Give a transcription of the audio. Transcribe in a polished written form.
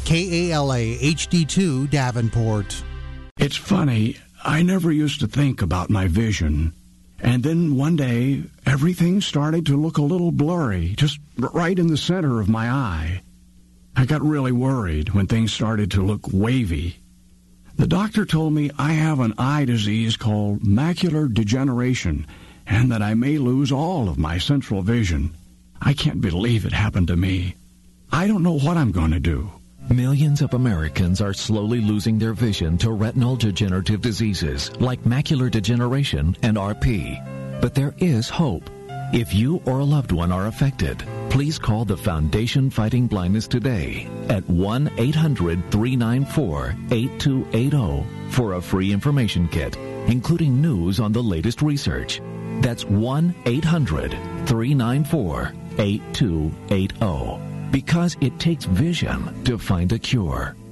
KALA HD2 Davenport. It's funny, I never used to think about my vision. And then one day, everything started to look a little blurry, just right in the center of my eye. I got really worried when things started to look wavy. The doctor told me I have an eye disease called macular degeneration, and that I may lose all of my central vision. I can't believe it happened to me. I don't know what I'm going to do. Millions of Americans are slowly losing their vision to retinal degenerative diseases like macular degeneration and RP. But there is hope. If you or a loved one are affected, please call the Foundation Fighting Blindness today at 1-800-394-8280 for a free information kit, including news on the latest research. That's 1-800-394-8280. Because it takes vision to find a cure.